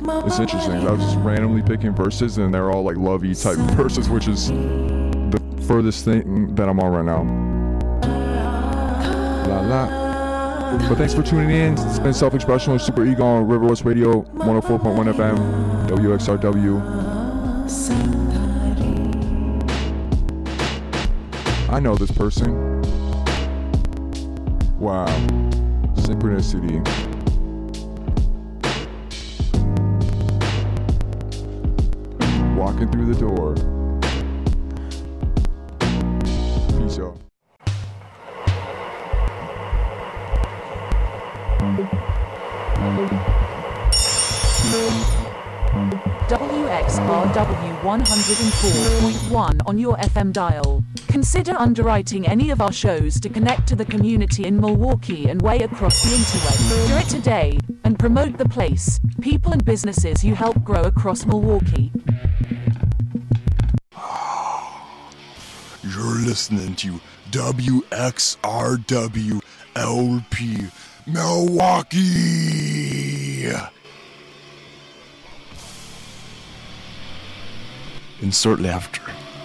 It's interesting. I was just randomly picking verses, and they're all like lovey type verses, which is the furthest thing that I'm on right now. La la. But thanks for tuning in. It's been Self-Expression with Super Ego on River West Radio 104.1 FM, WXRW. I know this person. Wow. Synchronicity. Walking through the door. Peace out. WXRW 104.1 on your FM dial. Consider underwriting any of our shows to connect to the community in Milwaukee and way across the interweb. Do it today and promote the place, people and businesses you help grow across Milwaukee. You're listening to WXRW LP Milwaukee. Insert laughter.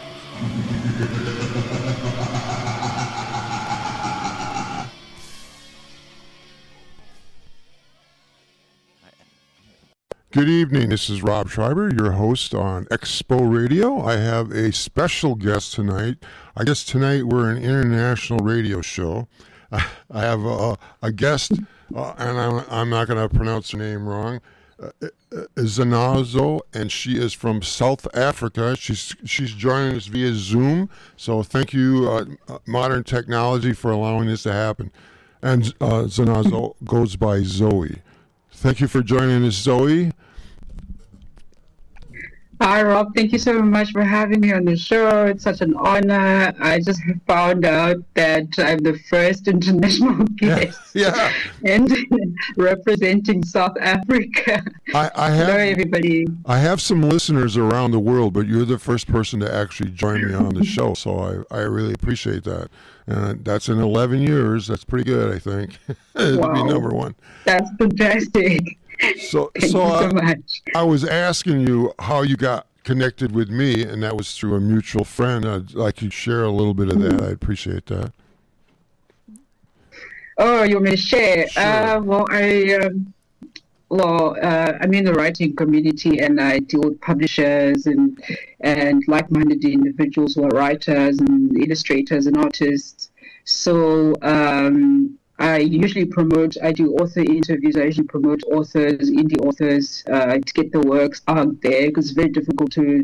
Good evening, this is Rob Schreiber, your host on Expo Radio. I have a special guest tonight. I guess tonight we're an international radio show. I have a guest, and I'm not going to pronounce her name wrong, Zanazo, and she is from South Africa. She's joining us via Zoom, so thank you, modern technology, for allowing this to happen. And Zanazo goes by Zoe. Thank you for joining us, Zoe. Hi, Rob. Thank you so much for having me on the show. It's such an honor. I just found out that I'm the first international guest and representing South Africa. Hello, everybody. I have some listeners around the world, but you're the first person to actually join me on the show, so I really appreciate that. And that's in 11 years. That's pretty good, I think. To be number one. That's fantastic. So much. I was asking you how you got connected with me, and that was through a mutual friend. I'd like you to share a little bit of that. I'd appreciate that. Oh, you want me to share? Sure. I'm in the writing community, and I deal with publishers and like-minded individuals who are writers and illustrators and artists. So I do author interviews. I usually promote authors, indie authors, to get the works out there, because it's very difficult to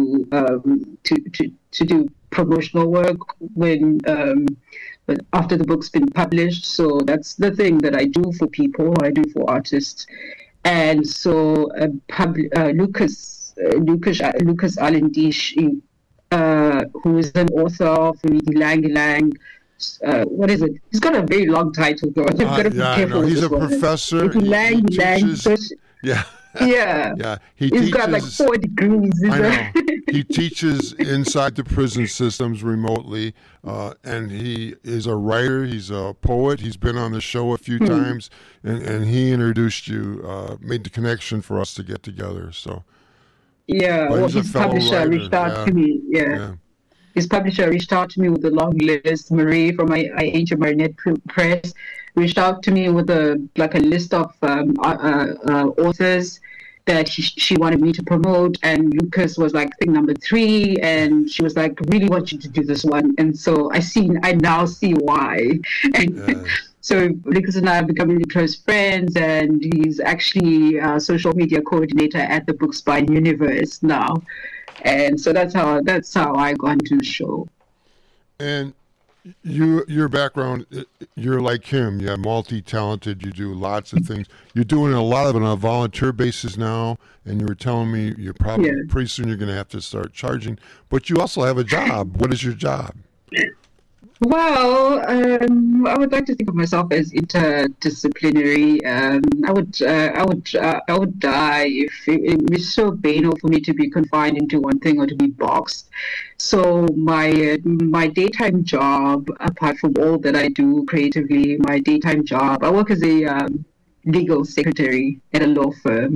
do promotional work but after the book's been published. So that's the thing that I do for people, I do for artists. And so Lucas Alendish, who is an author of Lang Lang. What is it? He's got a very long title, though. You've got to be careful. He's a professor. He He's got like 4 degrees. I know. He teaches inside the prison systems remotely, and he is a writer. He's a poet. He's been on the show a few times, and he introduced you, made the connection for us to get together. So, his publisher reached out to me. His publisher reached out to me with a long list. Marie from my Ancient Marinette Press reached out to me with a list of authors that she wanted me to promote, and Lucas was like thing number 3, and she was like, really want you to do this one. And so I now see why. And so Lucas and I have become really close friends, and he's actually a social media coordinator at the Bookspine universe now. And so that's how I got into the show. And your background, you're like him. You're multi-talented. You do lots of things. You're doing a lot of it on a volunteer basis now. And you were telling me you're probably pretty soon you're going to have to start charging. But you also have a job. What is your job? Well, I would like to think of myself as interdisciplinary. I would die if it was so banal for me to be confined into one thing or to be boxed. So my daytime job, apart from all that I do creatively, my daytime job, I work as a legal secretary at a law firm.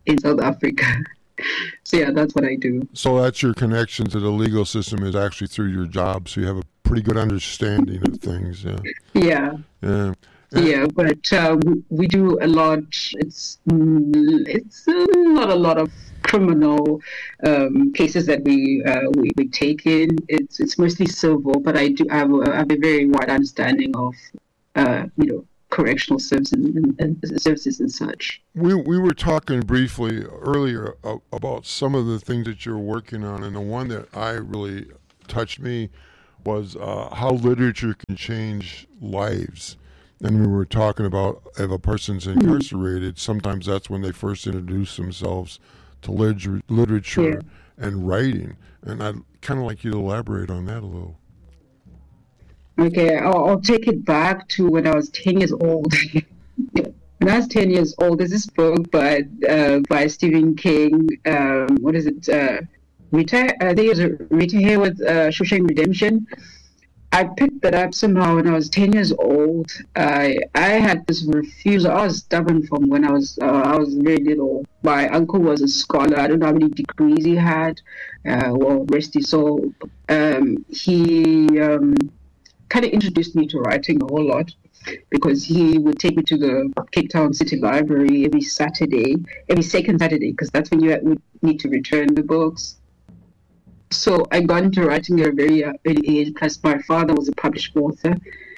in South Africa. So yeah, that's what I do. So that's your connection to the legal system is actually through your job. So you have a pretty good understanding of things. Yeah. Yeah. Yeah. Yeah, but we do a lot. It's not a lot of criminal cases that we take in. It's mostly civil, but I have a very wide understanding of correctional services and services and such. We were talking briefly earlier about some of the things that you're working on, and the one that I really touched me was how literature can change lives. And we were talking about if a person's incarcerated, sometimes that's when they first introduce themselves to literature and writing. And I'd kind of like you to elaborate on that a little. Okay, I'll take it back to when I was 10 years old. When I was 10 years old, there's this book by Stephen King. What is it? Rita? I think it's Rita Hayworth, Shawshank Redemption. I picked that up somehow when I was 10 years old. I had this refusal. I was stubborn from when I was very little. My uncle was a scholar. I don't know how many degrees he had. Well, rest his soul. He kind of introduced me to writing a whole lot because he would take me to the Cape Town City Library every second Saturday, because that's when you would need to return the books. So I got into writing at a very early age, plus my father was a published author,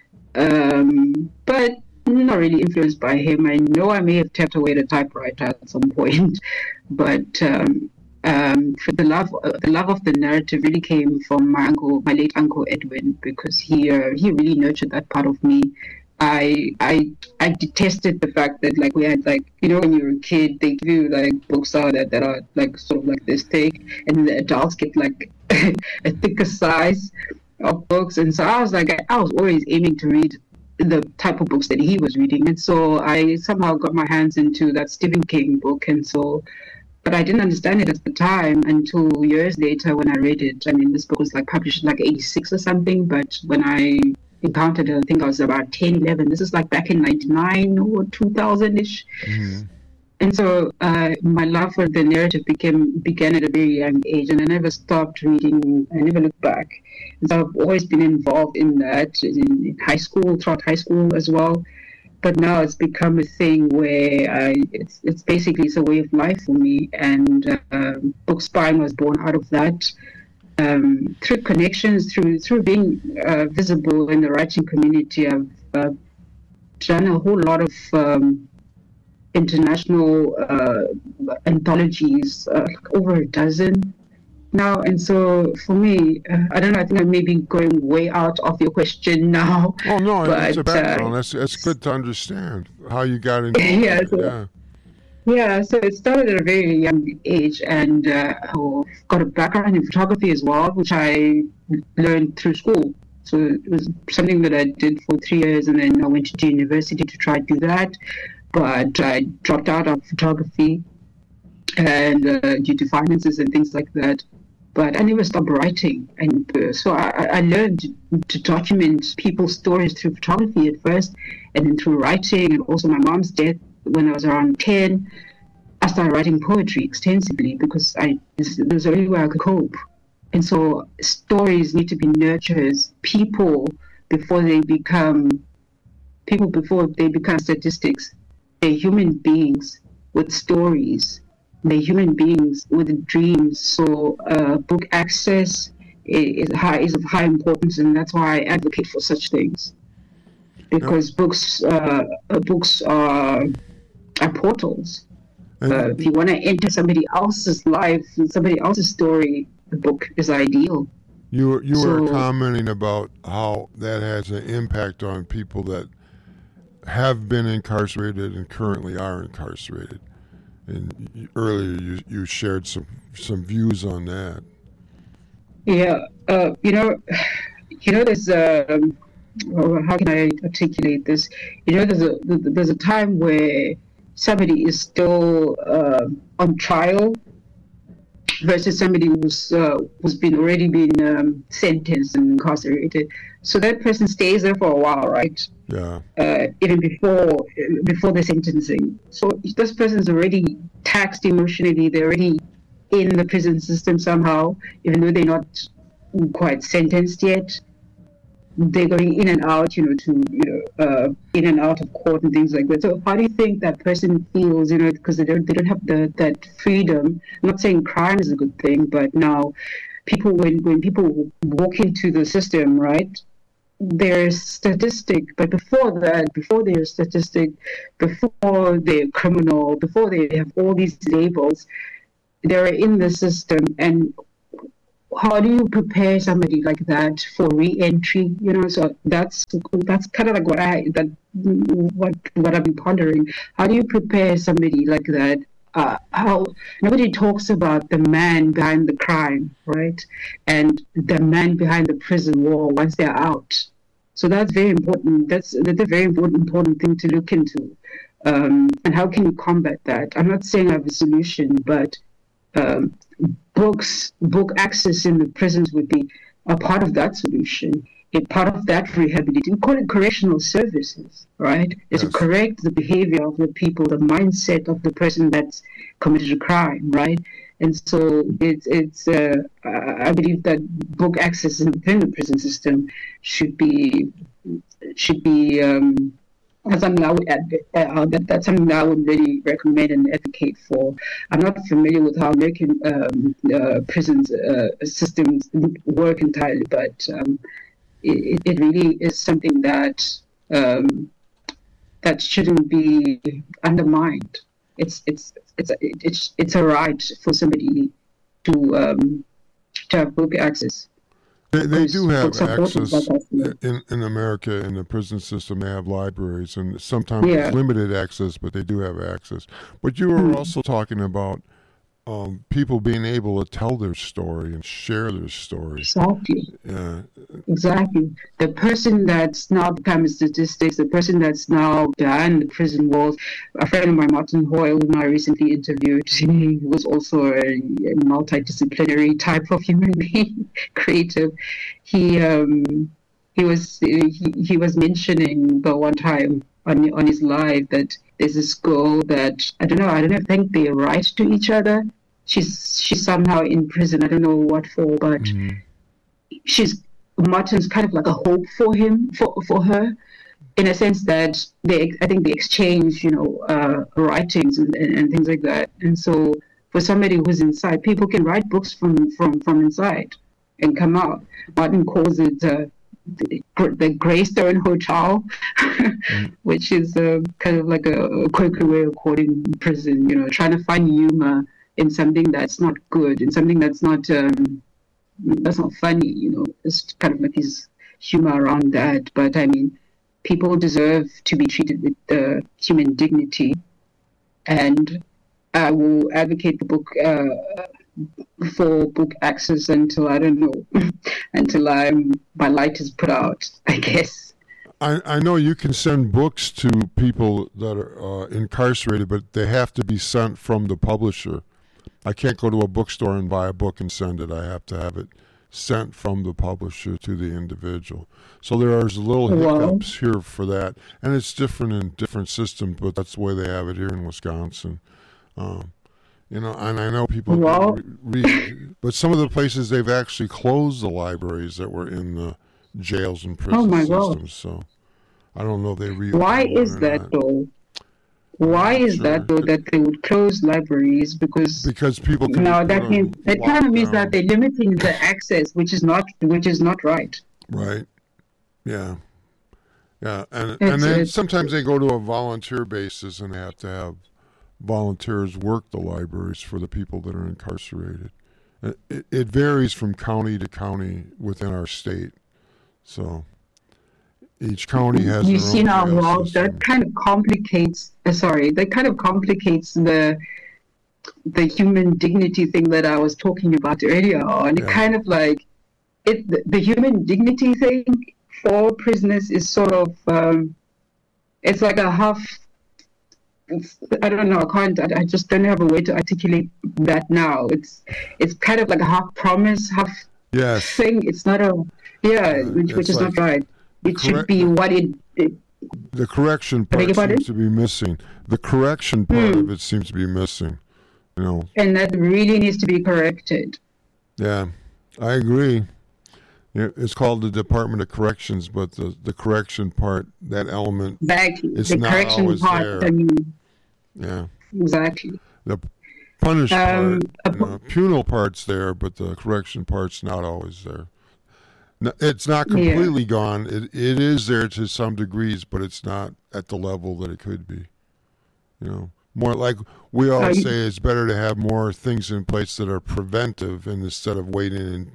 but not really influenced by him. I know I may have tapped away the typewriter at some point, but for the love of the narrative really came from my late uncle Edwin, because he really nurtured that part of me. I detested the fact that we had when you're a kid they give you books that are sort of this thick, and the adults get a thicker size of books, and so I was always aiming to read the type of books that he was reading, and so I somehow got my hands into that Stephen King book, and so. But I didn't understand it at the time until years later when I read it. I mean, this book was published in 86 or something, but when I encountered it, I think I was about 10, 11. This is back in 99 or 2000-ish. Mm-hmm. And so my love for the narrative began at a very young age, and I never stopped reading. I never looked back. And so I've always been involved in that in high school, throughout high school as well. But now it's become a thing where it's basically a way of life for me, and Book Spying was born out of that. Through connections, through being visible in the writing community, I've done a whole lot of international anthologies, over a dozen now. And so for me, I don't know, I think I may be going way out of your question now. Oh, no, it's a background. That's good to understand how you got into it. Yeah, so it started at a very young age, and got a background in photography as well, which I learned through school. So it was something that I did for 3 years, and then I went to university to try to do that. But I dropped out of photography and due to finances and things like that. But I never stopped writing. And so I learned to document people's stories through photography at first, and then through writing, and also my mom's death. When I was around 10, I started writing poetry extensively because this was the only way I could cope. And so stories need to be nurtured. People before they become statistics. They're human beings with stories. They're human beings with dreams. So book access is of high importance, and that's why I advocate for such things. Because books are portals. If you want to enter somebody else's life, somebody else's story, the book is ideal. You were commenting about how that has an impact on people that have been incarcerated and currently are incarcerated. And earlier you shared some views on that. Yeah, there's how can I articulate this? There's a time where somebody is still on trial versus somebody who's already been sentenced and incarcerated. So that person stays there for a while, right? Yeah. Even before the sentencing. So this person is already taxed emotionally. They're already in the prison system somehow, even though they're not quite sentenced yet. They're going in and out, in and out of court and things like that. So how do you think that person feels, because they don't have that freedom? I'm not saying crime is a good thing, but now when people walk into the system, right, there's statistic, but before they're a statistic, before they're criminal, before they have all these labels, they're in the system. And how do you prepare somebody like that for re-entry? So that's kind of like what I've been pondering. How do you prepare somebody like that? How nobody talks about the man behind the crime, right? And the man behind the prison wall once they're out. So that's very important. That's a very important thing to look into. And how can you combat that? I'm not saying I have a solution, but book access in the prisons would be a part of that solution, a part of that rehabilitation. We call it correctional services, right? It's to correct the behavior of the people, the mindset of the person that's committed a crime, right? And so I believe that book access within the prison system should be that's something I would that's something that I would really recommend and advocate for. I'm not familiar with how American prisons systems work entirely, but it really is something that that shouldn't be undermined. It's a right for somebody to have book access. They do have access in America, in the prison system. They have libraries, and sometimes it's limited access, but they do have access. But you were also talking about people being able to tell their story and share their story. Exactly. Yeah. Exactly. The person that's now become statistics, the person that's now behind the prison walls, a friend of mine, Martin Hoyle, whom I recently interviewed, he was also a multidisciplinary type of human being, creative. He was mentioning the one time on his live that there's this girl that I don't think they write to each other. She's somehow in prison. I don't know what for, but Martin's kind of like a hope for him, for her, in a sense that I think they exchange, writings and things like that. And so for somebody who's inside, people can write books from inside and come out. Martin calls it the Greystone Hotel, which is kind of like a Quaker way of quoting prison, trying to find humor in something that's not good, in something that's not funny, It's kind of like his humor around that. But I mean, people deserve to be treated with human dignity, and I will advocate the book for book access until my light is put out, I guess. I know you can send books to people that are incarcerated, but they have to be sent from the publisher. I can't go to a bookstore and buy a book and send it. I have to have it sent from the publisher to the individual. So there's little hiccups here for that, and it's different in different systems, but that's the way they have it here in Wisconsin. And I know people read, but some of the places they've actually closed the libraries that were in the jails and prison systems. So I don't know if they read. Why is that though? Why is that though that they would close libraries? Because people can that kind of means that they're limiting the access, which is not right. Right. Yeah. And then sometimes they go to a volunteer basis and they have to have volunteers work the libraries for the people that are incarcerated. It varies from county to county within our state. So each county has you their see own now, well, system. that kind of complicates the human dignity thing that I was talking about earlier on. It kind of like the human dignity thing for prisoners is sort of it's like a half. I don't know. I just don't have a way to articulate that now. It's kind of like a half promise, half thing. It's not which is not right. It should be what it. The correction part seems to be missing. The correction part of it seems to be missing. You know. And that really needs to be corrected. Yeah, I agree. It's called the Department of Corrections, but the correction part, that element, it's the not correction always part, there. I mean, Yeah. exactly. The punish part, a penal part's there, but the correction part's not always there. No, it's not completely gone. It is there to some degrees, but it's not at the level that it could be. You know, more like we always say, it's better to have more things in place that are preventive, and instead of waiting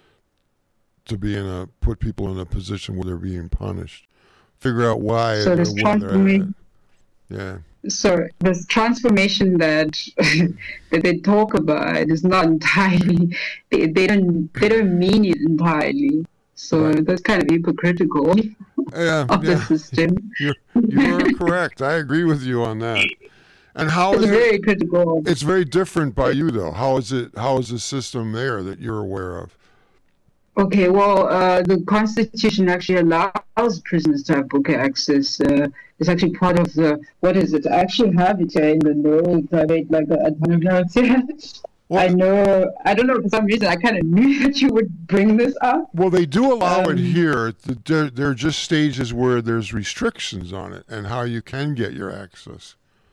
to put people in a position where they're being punished. Figure out why. So this transformation. Yeah. So this transformation that that they talk about is not entirely. They don't mean it entirely. So that's kind of hypocritical of the system. You're correct. I agree with you on that. And how it's is very critical. It's very different by you though. How is the system there that you're aware of? Okay, well, the Constitution actually allows prisoners to have book access. It's actually part of what is it? I actually have it here in the notes. I made like a notes here. I know. I don't know, for some reason, I kind of knew that you would bring this up. Well, they do allow it here. There are just stages where there's restrictions on it and how you can get your access.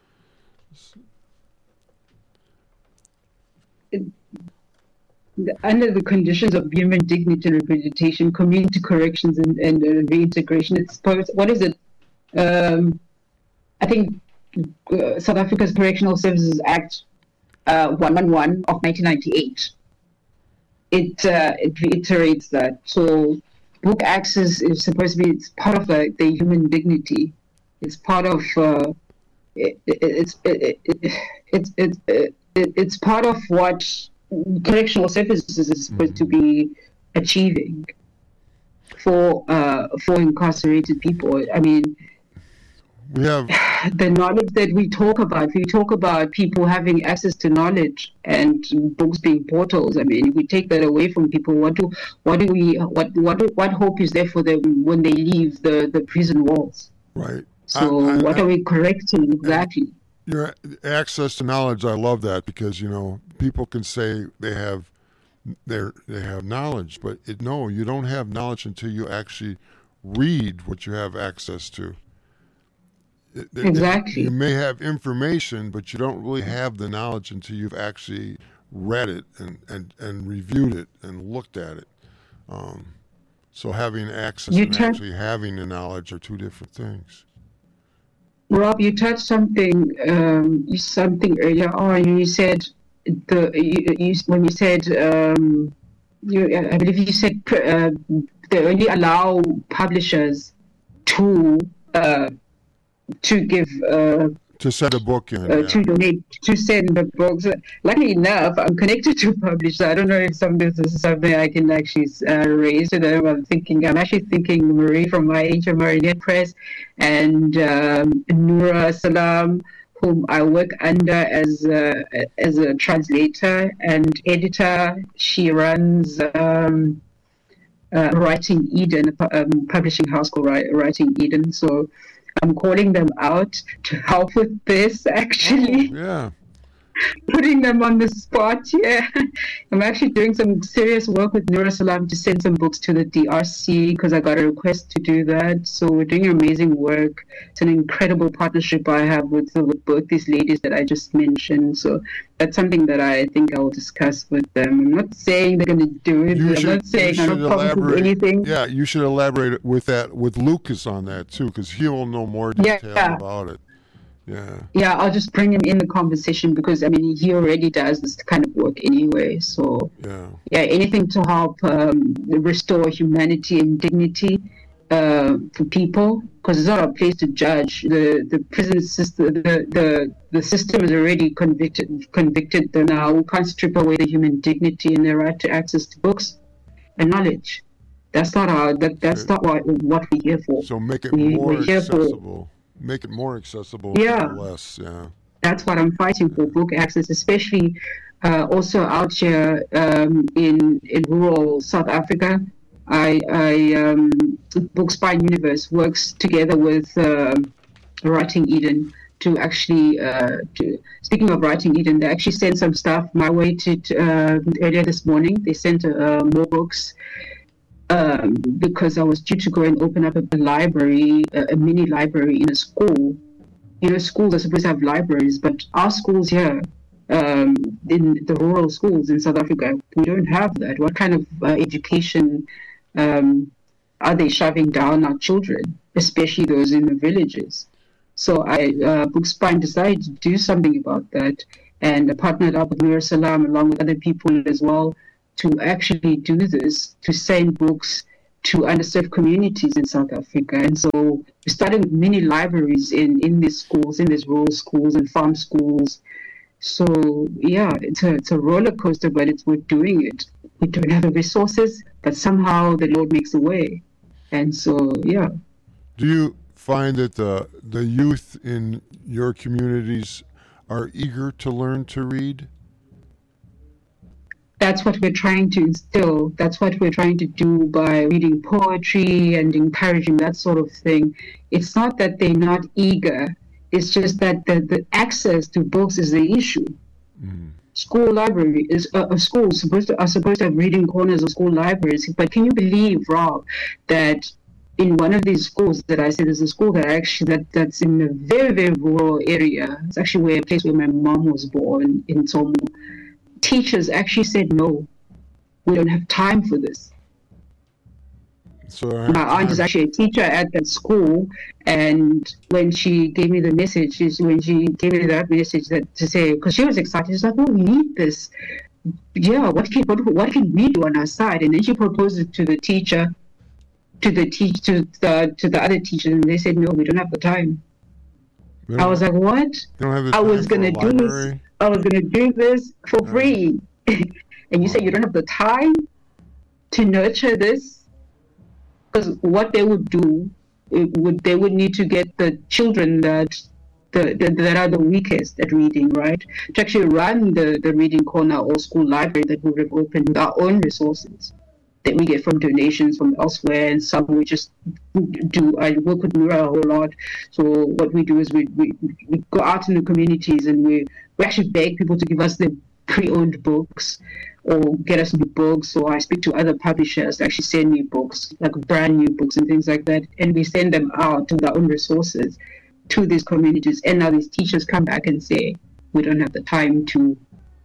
Under the conditions of human dignity and rehabilitation, community corrections and reintegration, it's what is it? I think South Africa's Correctional Services Act 111 of 1998. It reiterates that. So book access is supposed to be, it's part of the human dignity. It's part of it's part of what correctional services is supposed to be achieving for incarcerated people. I mean, we have the knowledge that we talk about people having access to knowledge and books being portals. I mean, if we take that away from people, what hope is there for them when they leave the prison walls? Right. So what are we correcting exactly? Your access to knowledge, I love that, because people can say they have knowledge, but no, you don't have knowledge until you actually read what you have access to. Exactly. You may have information, but you don't really have the knowledge until you've actually read it and reviewed it and looked at it. So having access and actually having the knowledge are two different things. Rob, you touched something earlier on. You said I believe you said they only allow publishers to give to send a book in, to donate, to send the books. Luckily enough, I'm connected to publishers. I don't know if this is something I can actually raise to them. I'm actually thinking Marie from IHM Marinette Press and Noura Salam, whom I work under as a translator and editor. She runs Writing Eden, publishing house called Writing Eden. So I'm calling them out to help with this, actually. Oh, yeah. Putting them on the spot, yeah. I'm actually doing some serious work with Noura Salam to send some books to the DRC because I got a request to do that. So we're doing amazing work. It's an incredible partnership I have with both these ladies that I just mentioned. So that's something that I think I will discuss with them. I'm not saying they're going to do it. I'm not saying I'm not promising anything. Yeah, you should elaborate with Lucas on that too, because he'll know more detail about it. Yeah, I'll just bring him in the conversation because he already does this kind of work anyway. So anything to help restore humanity and dignity for people, because it's not our place to judge. The prison system, the system is already convicted them now. We can't strip away the human dignity and their right to access to books and knowledge. That's not what we're here for. So make it more accessible. Make it more accessible. Less. Yeah. That's what I'm fighting for, book access, especially also out here in rural South Africa. Bookspine Universe works together with Writing Eden to actually, speaking of writing Eden, they actually sent some stuff my way earlier this morning. They sent more books because I was due to go and open up a library, a mini library in a school. You know, schools are supposed to have libraries, but our schools here, in the rural schools in South Africa, we don't have that. What kind of education are they shoving down our children, especially those in the villages? So Bookspine decided to do something about that, and I partnered up with Nur Salam along with other people as well to actually do this, to send books to underserved communities in South Africa. And so we started with mini libraries in these schools, in these rural schools and farm schools. So yeah, it's a roller coaster, but we're doing it. We don't have the resources, but somehow the Lord makes a way. And so yeah. Do you find that the youth in your communities are eager to learn to read? That's what we're trying to instill. That's what we're trying to do by reading poetry and encouraging that sort of thing. It's not that they're not eager. It's just that the access to books is the issue. Mm. School library is schools are supposed to have reading corners of school libraries. But can you believe, Rob, that in one of these schools that I said, there's a school that's in a very, very rural area. It's actually a place where my mom was born in Somo. Teachers actually said, no, we don't have time for this. So my aunt is actually a teacher at that school, and when she gave me the message, to say, because she was excited, she's like, oh, we need this. Yeah, what can we do on our side? And then she proposed it to the teacher, to the other teachers, and they said, no, we don't have the time. I was like, what? I was gonna do this for free. And you say you don't have the time to nurture this? Because what they would do, they would need to get the children that are the weakest at reading, right? To actually run the reading corner or school library that we would have opened with our own resources that we get from donations from elsewhere, and some we just do. I work with Nura a whole lot. So what we do is we go out in the communities and we actually beg people to give us the pre-owned books or get us new books. So I speak to other publishers to actually send me books, like brand new books and things like that. And we send them out with our own resources to these communities. And now these teachers come back and say, we don't have the time to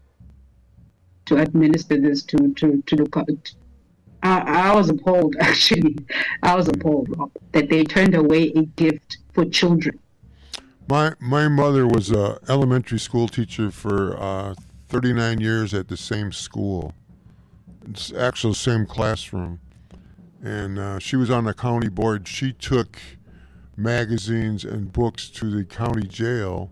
administer this, to look at it. I was appalled, actually. I was appalled, Rob, that they turned away a gift for children. My mother was an elementary school teacher for 39 years at the same school. It's actually the same classroom. And she was on the county board. She took magazines and books to the county jail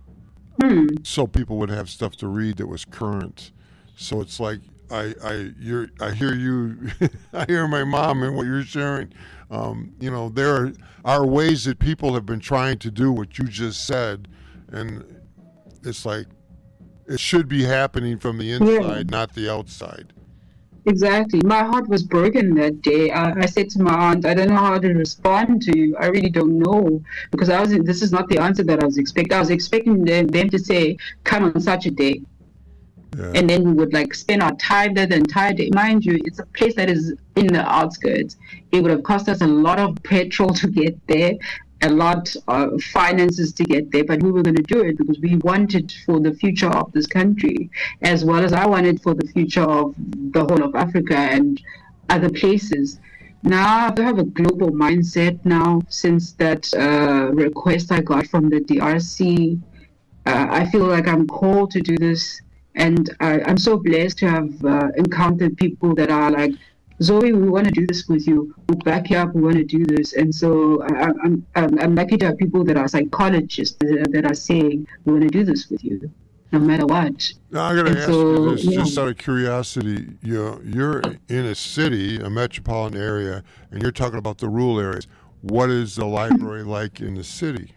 so people would have stuff to read that was current. So it's like, I hear you, I hear my mom and what you're sharing. There are ways that people have been trying to do what you just said, and it's like it should be happening from the inside, not the outside. Exactly. My heart was broken that day. I said to my aunt, I don't know how to respond to you. I really don't know, because this is not the answer that I was expecting. I was expecting them to say, come on such a day. Yeah. And then we would spend our time there the entire day. Mind you, it's a place that is in the outskirts. It would have cost us a lot of petrol to get there, a lot of finances to get there, but we were going to do it because we wanted for the future of this country, as well as I wanted for the future of the whole of Africa and other places. Now I have a global mindset now since that request I got from the DRC. I feel like I'm called to do this. And I'm so blessed to have encountered people that are like, Zoe, we want to do this with you. We'll back you up. We want to do this. And so I'm lucky to have people that are psychologists that are saying, we want to do this with you, no matter what. Now, I got to ask you this, just out of curiosity. You're in a city, a metropolitan area, and you're talking about the rural areas. What is the library like in the city?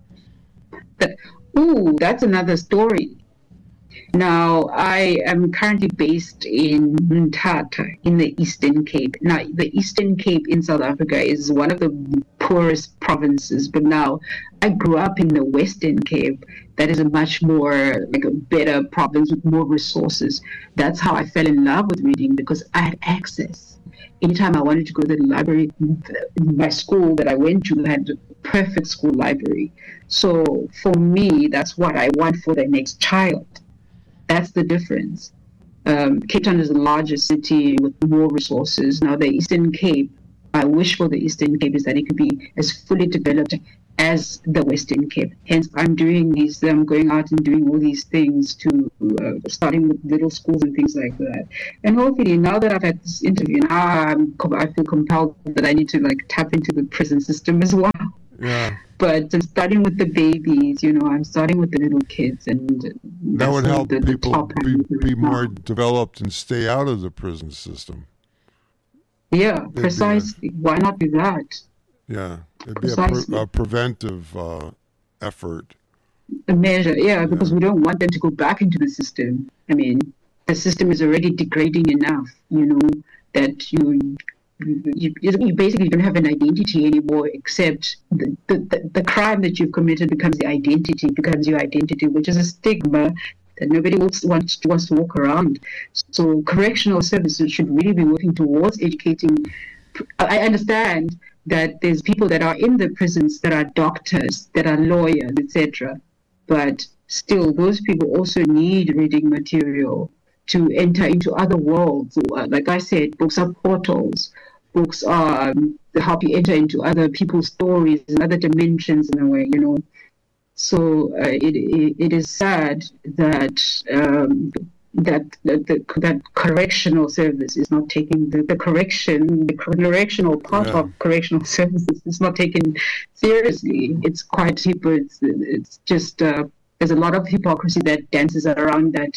That's another story. Now, I am currently based in Mthatha in the Eastern Cape. Now, the Eastern Cape in South Africa is one of the poorest provinces. But now I grew up in the Western Cape. That is a much more like a better province with more resources. That's how I fell in love with reading, because I had access. Anytime I wanted to go to the library, my school that I went to had a perfect school library. So for me, that's what I want for the next child. That's the difference. Cape Town is the largest city with more resources. Now the Eastern Cape, I wish for the Eastern Cape is that it could be as fully developed as the Western Cape. Hence, I'm going out and doing all these things to starting with little schools and things like that. And hopefully, now that I've had this interview, now I feel compelled that I need to like tap into the prison system as well. Yeah. But I'm starting with the babies, I'm starting with the little kids, and That would help the people top be more developed and stay out of the prison system. Yeah, precisely. Why not do that? Yeah, it'd be Precisely. a preventive effort. A measure, because we don't want them to go back into the system. I mean, the system is already degrading enough, that you basically don't have an identity anymore, except the crime that you've committed becomes your identity, which is a stigma that nobody wants to walk around. So correctional services should really be working towards educating. I understand that there's people that are in the prisons that are doctors, that are lawyers, etc. But still, those people also need reading material to enter into other worlds. Like I said, books are portals. Books are help you enter into other people's stories and other dimensions in a way, So it is sad that that correctional service is not taking the correctional part of correctional services is not taken seriously. It's quite it's just there's a lot of hypocrisy that dances around that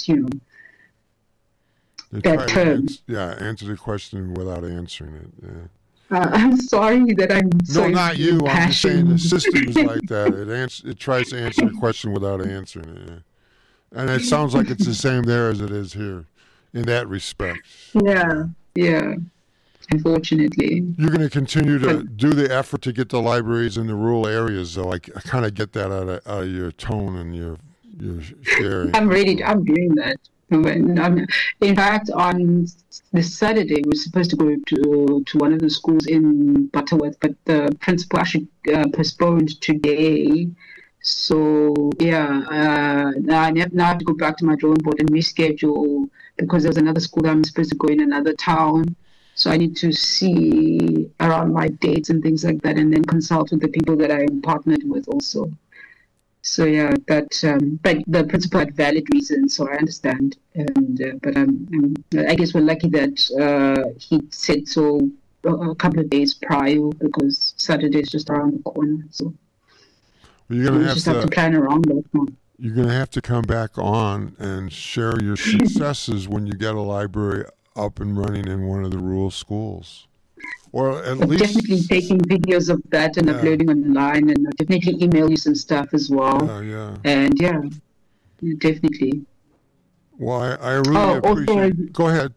that term. Answer the question without answering it. Yeah. I'm sorry that I'm so not you. I'm just saying the system is like that. It tries to answer the question without answering it. Yeah. And it sounds like it's the same there as it is here, in that respect. Yeah. Unfortunately. You're going to continue to do the effort to get the libraries in the rural areas, though. I kind of get that out of your tone and your sharing. I'm doing that. In fact, on this Saturday, we're supposed to go to one of the schools in Butterworth, but the principal actually postponed today. So now I have to go back to my drawing board and reschedule, because there's another school that I'm supposed to go in another town. So I need to see around my dates and things like that, and then consult with the people that I'm partnered with also. So but the principal had valid reasons, so I understand. And but I guess we're lucky that he said so a couple of days prior, because Saturday is just around the corner. So you're gonna have to plan around that one. You're gonna have to come back on and share your successes when you get a library up and running in one of the rural schools. Or at least definitely taking videos of that and uploading online, and I'll definitely email you some stuff as well. And definitely. Well, I really appreciate it. Go ahead.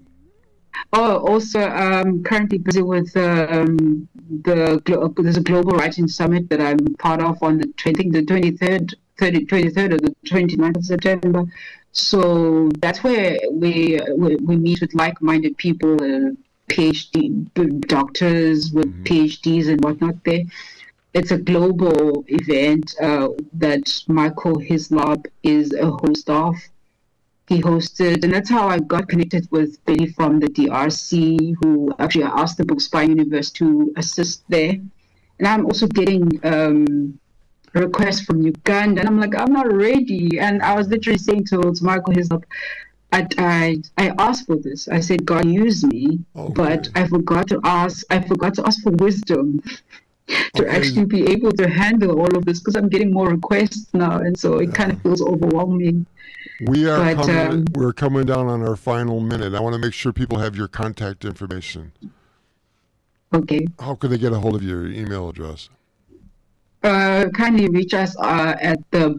Also, I'm currently busy with there's a global writing summit that I'm part of on the 23rd or the 29th of September. So that's where we meet with like-minded people, PhD doctors with PhDs and whatnot there. It's a global event that Michael Hislop is a host of. He hosted, and that's how I got connected with Betty from the DRC, who actually asked the Bookspy Universe to assist there. And I'm also getting requests from Uganda, and I'm like, I'm not ready. And I was literally saying to Michael Hislop, I asked for this. I said, God, use me, but I forgot to ask for wisdom to actually be able to handle all of this, because I'm getting more requests now, and so it kind of feels overwhelming. We're coming down on our final minute. I want to make sure people have your contact information. Okay. How can they get a hold of your email address? Kindly reach us at the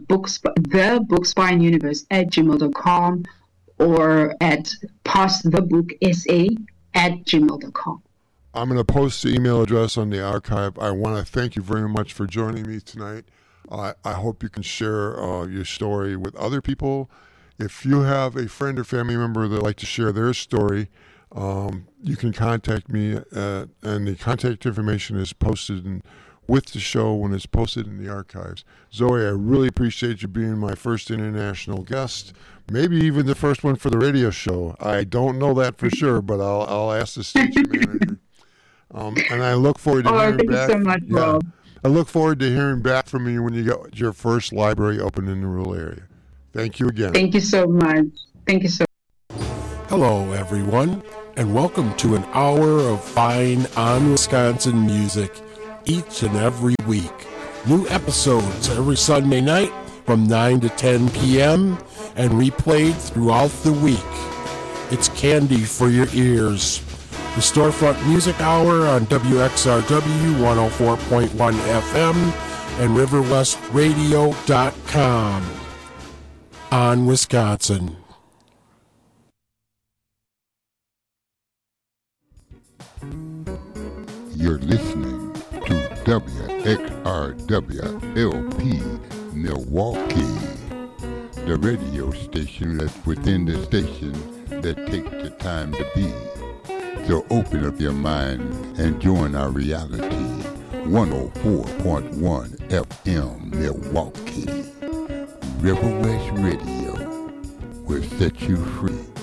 bookspyuniverse@gmail.com or at passthebooksa@gmail.com. I'm going to post the email address on the archive. I want to thank you very much for joining me tonight. I hope you can share your story with other people. If you have a friend or family member that would like to share their story, you can contact me, and the contact information is posted with the show when it's posted in the archives. Zoe, I really appreciate you being my first international guest, maybe even the first one for the radio show. I don't know that for sure, but I'll ask the station manager. And I look forward to hearing back. Thank you so much, Rob. I look forward to hearing back from you when you get your first library open in the rural area. Thank you again. Thank you so much. Thank you so much. Hello, everyone, and welcome to an hour of fine On-Wisconsin music each and every week. New episodes every Sunday night from 9 to 10 p.m. and replayed throughout the week. It's candy for your ears. The Storefront Music Hour on WXRW 104.1 FM and RiverWestRadio.com. On Wisconsin. You're listening to WXRW-LP Milwaukee, the radio station that's within the station that takes the time to be. So open up your mind and join our reality. 104.1 FM Milwaukee. River West Radio will set you free.